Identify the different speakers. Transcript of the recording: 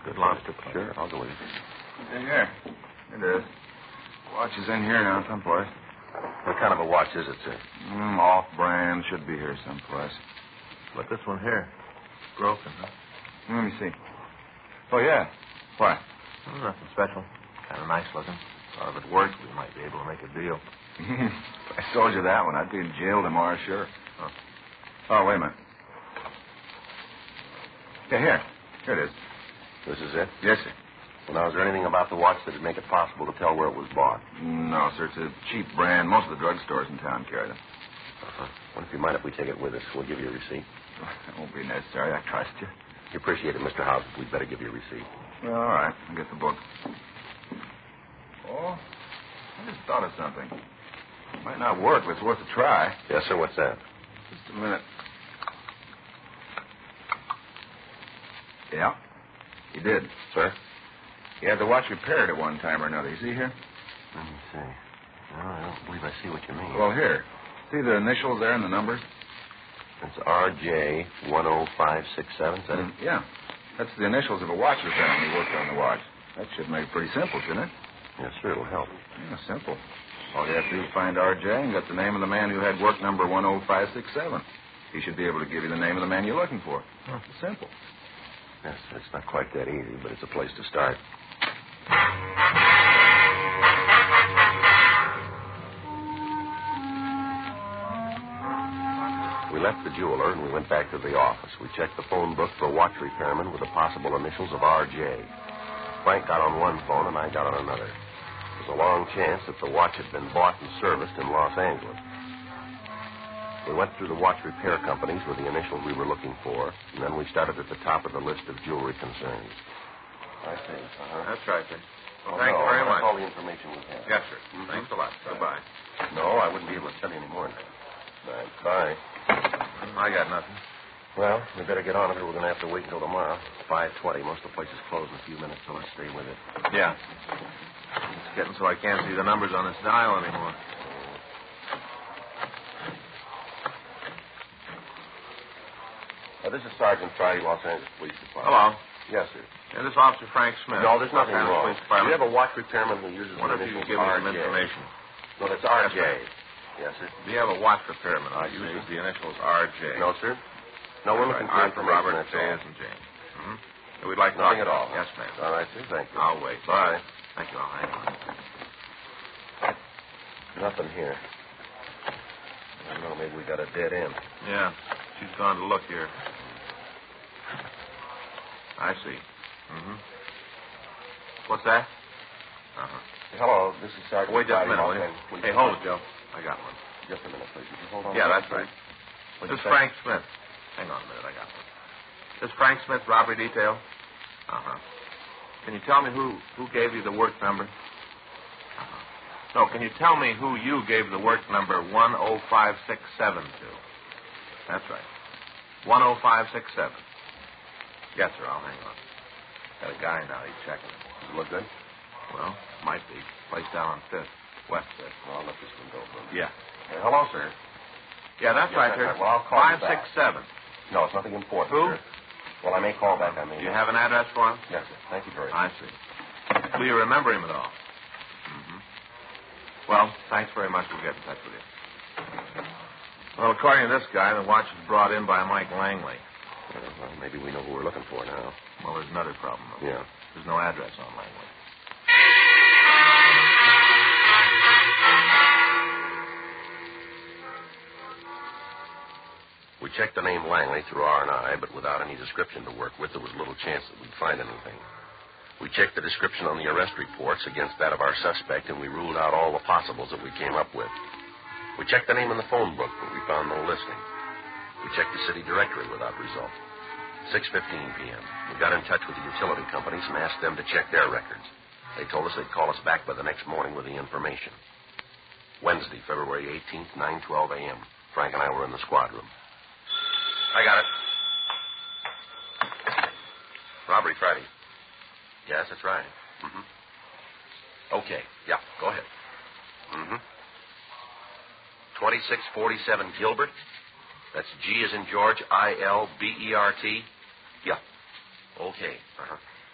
Speaker 1: Good lobster.
Speaker 2: Sure, I'll go with you.
Speaker 3: Hey, here. It is. Watch is in here now, someplace.
Speaker 2: What kind of a watch is it, sir?
Speaker 3: Off-brand. Should be here someplace.
Speaker 1: But this one here, broken, huh?
Speaker 3: Let me see. Oh, yeah. Why?
Speaker 1: Nothing special. Kind of nice looking. Thought if it worked, we might be able to make a deal.
Speaker 3: If I sold you that one, I'd be in jail tomorrow, sure.
Speaker 1: Huh.
Speaker 3: Oh, wait a minute. Yeah, here. Here it is.
Speaker 2: This is it?
Speaker 3: Yes, sir.
Speaker 2: Well, now, is there anything about the watch that would make it possible to tell where it was bought?
Speaker 3: No, sir. It's a cheap brand. Most of the drugstores in town carry them.
Speaker 2: Uh-huh. What if you mind if we take it with us? We'll give you a receipt.
Speaker 3: That won't be necessary. I trust you.
Speaker 2: You appreciate it, Mr. House. We'd better give you a receipt.
Speaker 3: Well, all right. I'll get the book. Oh, I just thought of something. It might not work, but it's worth a try.
Speaker 2: Yes, sir. What's that?
Speaker 3: Just a minute. Yeah, he did.
Speaker 2: Sir?
Speaker 3: He had the watch repaired at one time or another. You see here?
Speaker 2: Let me see. No, I don't believe I see what you mean.
Speaker 3: Well, here. See the initials there and the numbers?
Speaker 2: It's RJ 10567, is that it?
Speaker 3: Yeah. That's the initials of a watch repairman who worked on the watch. That should make it pretty simple, shouldn't it?
Speaker 2: Yes, sir. It'll help.
Speaker 3: Yeah, simple. All you have to do is find RJ and get the name of the man who had work number 10567. He should be able to give you the name of the man you're looking for.
Speaker 2: Huh.
Speaker 3: It's simple.
Speaker 2: Yes, it's not quite that easy, but it's a place to start. We left the jeweler and we went back to the office. We checked the phone book for a watch repairman with the possible initials of R.J. Frank got on one phone and I got on another. There's a long chance that the watch had been bought and serviced in Los Angeles. We went through the watch repair companies with the initials we were looking for, and then we started at the top of the list of jewelry concerns. I see. Uh-huh.
Speaker 1: That's right, sir.
Speaker 2: Oh,
Speaker 1: Thank you very much.
Speaker 2: That's all the information we have.
Speaker 1: Yes, sir. Thanks a lot. Goodbye.
Speaker 2: No, I wouldn't be able to tell you any more than that. Bye.
Speaker 1: I got nothing.
Speaker 2: Well, we better get on it or we're going to have to wait until tomorrow. 5:20. Most of the places close in a few minutes, so let's stay with it.
Speaker 1: Yeah. It's getting so I can't see the numbers on this dial anymore.
Speaker 2: This is Sergeant Friday, Los Angeles Police Department.
Speaker 1: Hello.
Speaker 2: Yes, sir.
Speaker 1: Yeah, this is Officer Frank Smith.
Speaker 2: No, there's nothing
Speaker 1: Los Angeles
Speaker 2: wrong.
Speaker 1: Police Department.
Speaker 2: We have a watch repairman who uses
Speaker 1: What
Speaker 2: the
Speaker 1: if you
Speaker 2: initials
Speaker 1: could give me some
Speaker 2: RJ.
Speaker 1: information?
Speaker 2: No, that's R.J.
Speaker 1: right.
Speaker 2: Yes, sir.
Speaker 1: Do you have a watch repairman
Speaker 2: I
Speaker 1: who uses
Speaker 2: see.
Speaker 1: the initials R.J.?
Speaker 2: No, sir. No, we're looking for
Speaker 1: R for
Speaker 2: information.
Speaker 1: Robert,
Speaker 2: that's
Speaker 1: J
Speaker 2: all.
Speaker 1: as in Jane. Mm-hmm. We'd like to
Speaker 2: Nothing
Speaker 1: talk
Speaker 2: at all.
Speaker 1: Yes, ma'am.
Speaker 2: All right, sir. Thank you.
Speaker 1: I'll wait.
Speaker 2: Bye.
Speaker 1: Thank you. I'll hang on.
Speaker 2: Nothing here. I don't know. Maybe we got a dead end.
Speaker 1: Yeah. She's gone to look here. I see. Mm-hmm. What's that? Uh-huh.
Speaker 2: Hello, this is Sergeant
Speaker 1: Wait just a
Speaker 2: Friday,
Speaker 1: minute,
Speaker 2: Los
Speaker 1: will you?
Speaker 2: Angeles Police
Speaker 1: Hey, hold it,
Speaker 2: Department.
Speaker 1: Joe. I got one.
Speaker 2: Just a minute, please. Would you hold on?
Speaker 1: Yeah,
Speaker 2: a
Speaker 1: that's
Speaker 2: minute,
Speaker 1: right.
Speaker 2: please?
Speaker 1: This is Frank Smith. Hang on a minute. I got one. This is Frank Smith, robbery detail? Uh-huh. Can you tell me who gave you the work number? Uh-huh. No, can you tell me who you gave the work number 10567 to? That's right. 10567. Yes, sir. I'll hang on. Got a guy now. He's checking it.
Speaker 2: Does it look good?
Speaker 1: Well, might be. Place down on 5th. West 5th.
Speaker 2: Well, I'll let this one go for a minute.
Speaker 1: Yeah.
Speaker 2: Hello, sir.
Speaker 1: Yeah, that's
Speaker 2: Yes,
Speaker 1: right,
Speaker 2: that's
Speaker 1: sir.
Speaker 2: right. Well, I'll call you back.
Speaker 1: 567.
Speaker 2: No, it's nothing important,
Speaker 1: Who?
Speaker 2: sir. Well, I may call back. I mean,
Speaker 1: Do you have an address for him?
Speaker 2: Yes, sir. Thank you very
Speaker 1: I
Speaker 2: much.
Speaker 1: see. Do you remember him at all? Mm-hmm. Well, thanks very much. We'll get in touch with you. Well, according to this guy, the watch was brought in by Mike Langley.
Speaker 2: Well, maybe we know who we're looking for now.
Speaker 1: Well, there's another problem, though.
Speaker 2: Yeah.
Speaker 1: There's no address on Langley.
Speaker 2: We checked the name Langley through R&I, but without any description to work with, there was little chance that we'd find anything. We checked the description on the arrest reports against that of our suspect, and we ruled out all the possibles that we came up with. We checked the name in the phone book, but we found no listing. We checked the city directory without result. 6:15 p.m. We got in touch with the utility companies and asked them to check their records. They told us they'd call us back by the next morning with the information. Wednesday, February 18th, 9:12 a.m. Frank and I were in the squad room. I got it. Robbery Friday. Yes, that's right. Mm-hmm. Okay. Yeah, go ahead. Mm-hmm. 2647 Gilbert. That's G as in George, I-L-B-E-R-T. Yeah. Okay. Uh-huh.